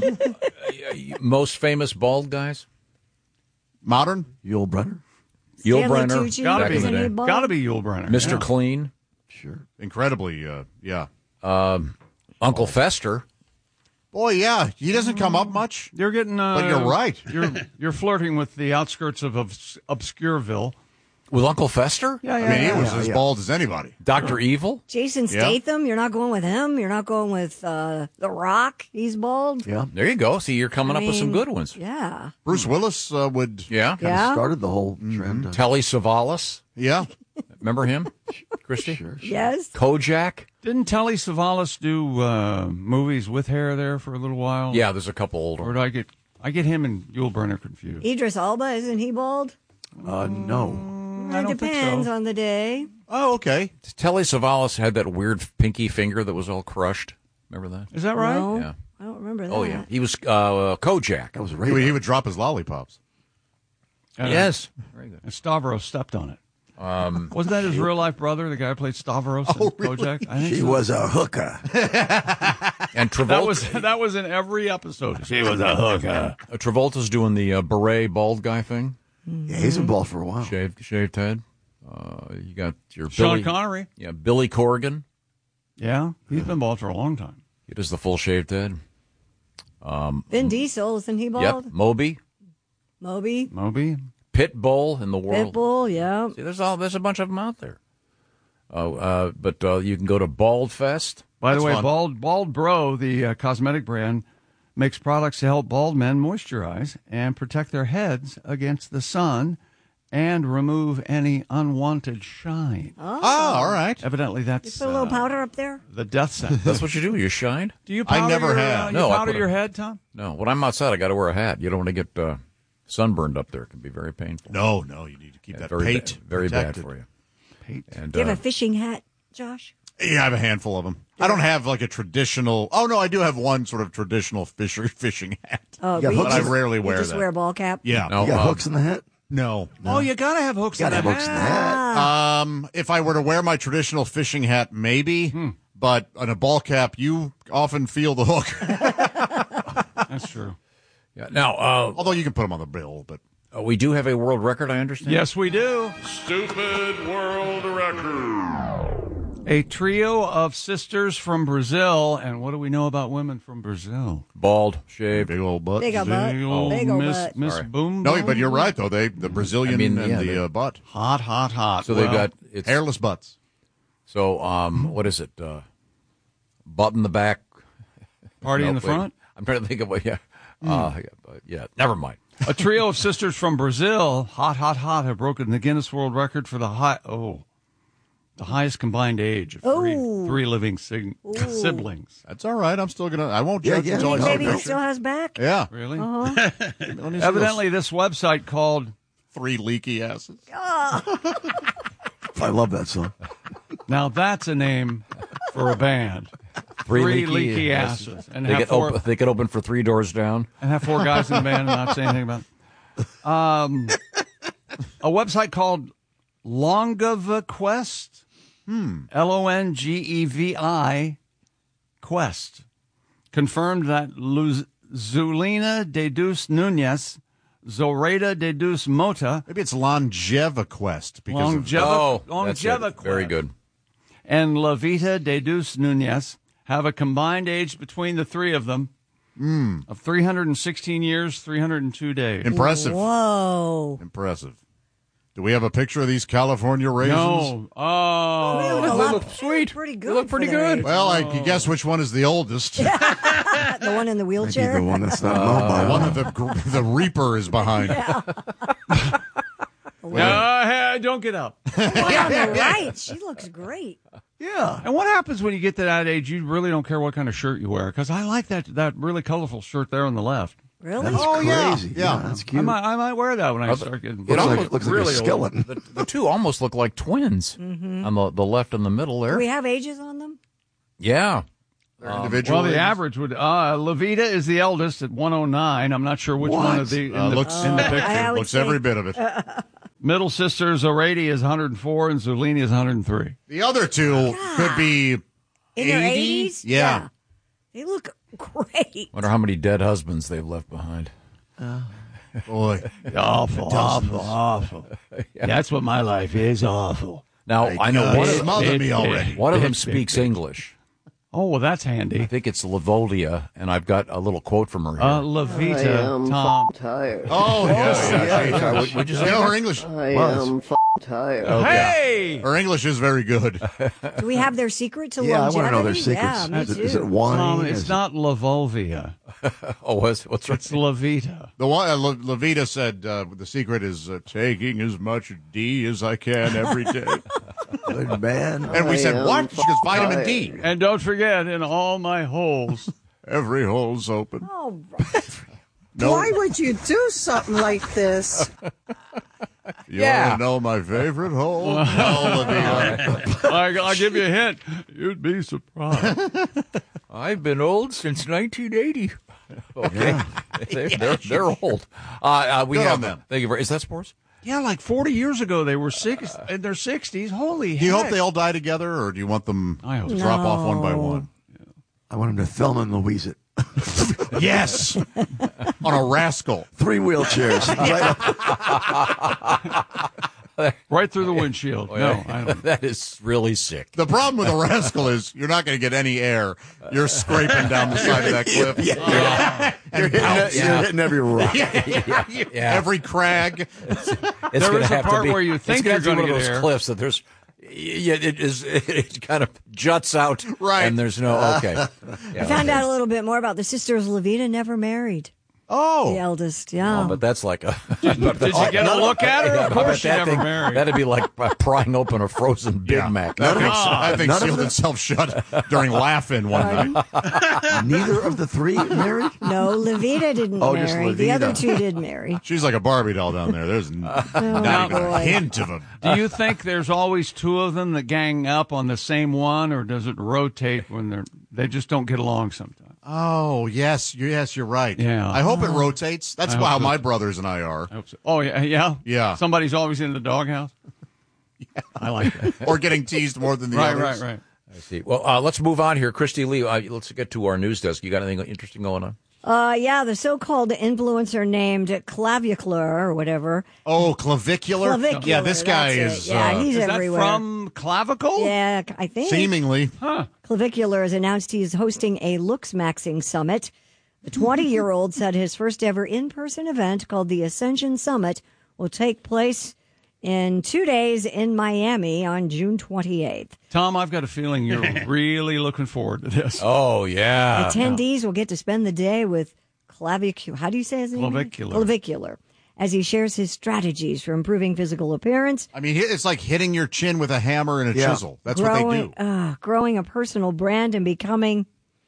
Most famous bald guys? Modern? Yul Brynner. Yul Brynner. Gotta back in the day. Yul Brynner. Mr. Clean. Sure. Incredibly, yeah. Uncle Fester. Boy, yeah. He doesn't come up much. You're getting... but you're right. You're flirting with the outskirts of Obscureville. With Uncle Fester? Yeah, I mean, he was as bald as anybody. Dr. Evil? Jason Statham, you're not going with him. You're not going with The Rock. He's bald. Yeah. There you go. See, you're coming up with some good ones. Yeah. Bruce Willis would... Yeah. Kind of started the whole trend. Telly Savalas. Yeah. Remember him, Christy? Sure. Yes. Kojak. Didn't Telly Savalas do movies with hair there for a little while? Yeah, there's a couple older. Or do I get him and Yul Brynner confused? Idris Elba, isn't he bald? No. I It don't think depends so. on the day. Oh, okay. Telly Savalas had that weird pinky finger that was all crushed. Remember that? Is that right? No, Yeah. I don't remember that. Oh, yeah. He was Kojak. That was He would drop his lollipops. Yes. Very good. And Stavros stepped on it. Wasn't that his real life brother, the guy who played Stavros in Kojak? I think She so. was a hooker. And Travolta. That was in every episode. She was a hooker. Travolta's doing the beret bald guy thing. Yeah, he's been bald for a while. Shaved head. You got your Sean Billy Connery. Yeah, Billy Corgan. Yeah, he's been bald for a long time. He does the full shaved head. Vin Diesel, isn't he bald? Yep. Moby. Moby. Pitbull in the world. Pitbull, yeah. See, there's a bunch of them out there. But you can go to Bald Fest. By the way, fun. Bald Bro, the cosmetic brand, makes products to help bald men moisturize and protect their heads against the sun and remove any unwanted shine. Oh, all right. Evidently, You that's put a little powder up there? the death sentence. That's what you do. You shine. Do you I powder never your, have. You No, I powder put your a- head, Tom? No, when I'm outside, I got to wear a hat. You don't want to get sunburned up there. It can be very painful. No, you need to keep that very pate very protected. bad for you. Pate. And Do you have a fishing hat, Josh? Yeah, I have a handful of them. I don't have like a traditional. Oh no, I do have one sort of traditional fishing hat. Oh, got but hooks But I in it? rarely you wear just that. wear a ball cap? Yeah. No, You got hooks in the hat? No. Oh, you gotta have hooks in Gotta the have hooks in the hat. hat. If I were to wear my traditional fishing hat, maybe. But on a ball cap, you often feel the hook. That's true. Yeah. Now, Although you can put them on the bill, but we do have a world record, I understand. Yes, we do. Stupid world record. A trio of sisters from Brazil. And what do we know about women from Brazil? Bald, shaved. big old butt. Big old butt. Big old Big old Miss, butt. Miss Sorry. Boom No, Boom. but you're right though. The Brazilian I mean, and yeah, the butt, Hot, hot, hot. So they've Well, got it's hairless butts. So what is it? Butt in the back, party in No, the wait. front. I'm trying to think of what. Yeah. Yeah. Never mind. A trio of sisters from Brazil, hot, hot, hot, have broken the Guinness World Record for the highest combined age of three living siblings. That's all right. I'm still gonna. I won't judge yeah. until I see a Maybe he picture. still has back? Yeah. Really? Uh-huh. Let me see Evidently, this website called those 3 leaky asses. I love that song. Now that's a name for a band. Three leaky asses. And They have they get open for 3 doors down. and have 4 guys in the band and not say anything about it. A website called Longevi Quest. Longevi Quest confirmed that Zulina de Deus Nunez, Zoraida de Deus Mota, Maybe it's Longeva Quest because of That's it. Longeva Very Quest, good. and Lavita de Deus Nunez have a combined age between the three of them of 316 years, 302 days. impressive. Whoa. Impressive. Do we have a picture of these California raisins? No. They look a lot sweet. pretty good. They look pretty for their good. age. Well, I can guess which one is the oldest. The one in the Maybe wheelchair? the one that's not known by The one all. that the Reaper is behind. Don't get up. The one on the right. She looks great. Yeah. And what happens when you get to that age? You really don't care what kind of shirt you wear. Because I like that really colorful shirt there on the left. Really? That's crazy. Yeah, that's cute. I might wear that when I start getting. It almost looks really like a skeleton. The two almost look like twins on the left and the middle there. Do we have ages on them? Yeah. Individual. Well, the average would. Levita is the eldest at 109. I'm not sure which one of the in the picture. Looks every bit of it. Middle sister Zoraidi is 104 and Zulini is 103. The other two could be In their 80s? Yeah. They look great. Wonder how many dead husbands they've left behind. Boy. Awful. Yeah. That's what my life is, awful. Now, I know one of them speaks English. Oh, well, that's handy. I think it's Lavoldia, and I've got a little quote from her here. Levita, Tom. Tired. Oh, yeah. Would you say her English? I am tired. Okay. Hey! Her English is very good. Do we have their secret to Yeah, I longevity? want to know their secrets. Yeah, me too. Is it wine? Tom, it's not Lavolvia. what's right? It's Levita. The one Levita said the secret is taking as much D as I can every day. Good man. And we said, what? She goes, vitamin D. And don't forget, in all my holes. Every hole's open. Oh, right. No. Why would you do something like this? You want to know my favorite hole? No, Levita. I'll give you a hint. You'd be surprised. I've been old since 1980. Okay. Yeah. They're old. We Good have on them. Thank you very. Is that sports? Yeah, like 40 years ago, they were in their 60s. Holy heck. Do you hope they all die together, or do you want them to drop off one by one? I want him to Thelma and Louise it. Yes. On a rascal. 3 wheelchairs. Right through the windshield. No, I don't. That is really sick. The problem with a rascal is you're not going to get any air. You're scraping down the side of that cliff. You're hitting every rock. Every crag. There is a part where you think you're going to get those air. cliffs that there's. Yeah, it kind of juts out, right? And there's no okay. I found out a little bit more about the sisters. Levita never married. Oh, the eldest, yeah. Oh, but that's like a. Did you get a look at her? Of course, she never married. That'd be like prying open a frozen Big Mac. That thing sealed itself shut during laughing one night. Neither of the 3 married? No, Levita didn't just marry. Levita. The other 2 did marry. She's like a Barbie doll down there. There's not even a hint of a. Do you think there's always 2 of them that gang up on the same one, or does it rotate when they just don't get along sometimes? Oh, yes, you're right. Yeah. I hope it rotates. That's how my brothers and I are. I hope so. Oh, yeah? Yeah. Somebody's always in the doghouse? Yeah. I like that. Or getting teased more than the others. Right. I see. Well, let's move on here. Christy Lee, let's get to our news desk. You got anything interesting going on? Yeah, the so-called influencer named Clavicular or whatever. Oh, Clavicular? Yeah, this guy is. is. Yeah, he's is everywhere. That from Clavicle? Yeah, I think. Seemingly. Huh. Clavicular has announced he's hosting a Looks Maxing Summit. The 20-year-old said his first ever in-person event called the Ascension Summit will take place in 2 days in Miami on June 28th. Tom, I've got a feeling you're really looking forward to this. Oh, yeah. Attendees will get to spend the day with Clavicular. How do you say his name? Clavicular. As he shares his strategies for improving physical appearance. I mean, it's like hitting your chin with a hammer and a chisel. That's what they do. Growing a personal brand and becoming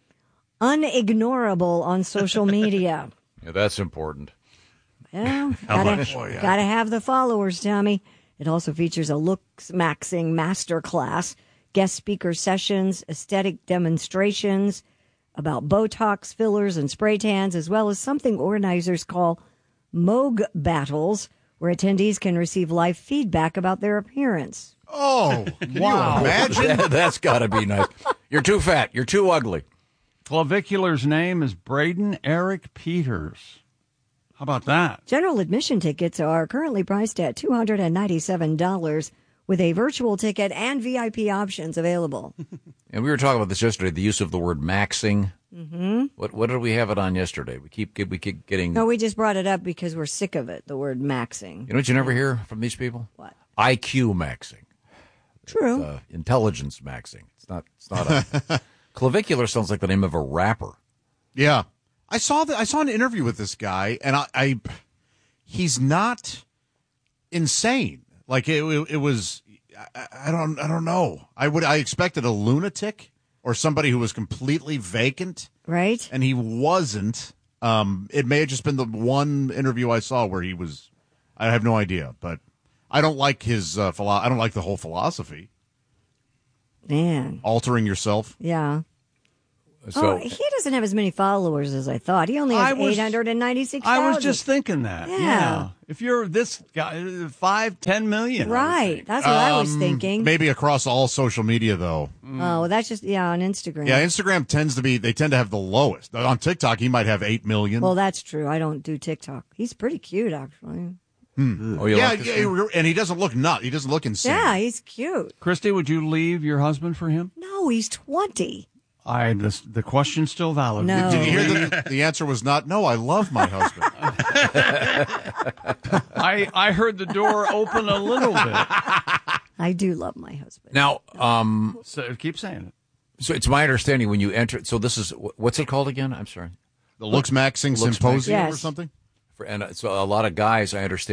unignorable on social media. Yeah, that's important. Yeah, gotta have the followers, Tommy. It also features a Looks Maxing masterclass, guest speaker sessions, aesthetic demonstrations about Botox, fillers, and spray tans, as well as something organizers call Moog Battles, where attendees can receive live feedback about their appearance. Oh, wow. Imagine? That's got to be nice. You're too fat. You're too ugly. Clavicular's name is Braden Eric Peters. How about that? General admission tickets are currently priced at $297 with a virtual ticket and VIP options available. And we were talking about this yesterday, the use of the word maxing. Mm-hmm. What did we have it on yesterday? We keep getting... No, we just brought it up because we're sick of it, the word maxing. You know what you never hear from these people? What? IQ maxing. True. Intelligence maxing. It's not a... Clavicular sounds like the name of a rapper. Yeah. I saw an interview with this guy, and he's not insane. Like it was, I don't know. I expected a lunatic or somebody who was completely vacant, right? And he wasn't. It may have just been the one interview I saw where he was. I have no idea, but I don't like his I don't like the whole philosophy. Man, altering yourself. Yeah. So he doesn't have as many followers as I thought. He only has 896,000. I was just thinking that. Yeah. If you're this guy, 5-10 million. Right. That's what I was thinking. Maybe across all social media, though. Oh, well, that's just, on Instagram. Yeah, Instagram tend to have the lowest. On TikTok, he might have 8 million. Well, that's true. I don't do TikTok. He's pretty cute, actually. Oh, and he doesn't look nut. He doesn't look insane. Yeah, he's cute. Christy, would you leave your husband for him? No, he's 20. The question's still valid. No. Did you hear that the answer was not, no, I love my husband. I heard the door open a little bit. I do love my husband. Now, so keep saying it. So it's my understanding when you enter, so this is, what's it called again? I'm sorry. The Looks Maxing Symposium Yes. or something? And so a lot of guys, I understand,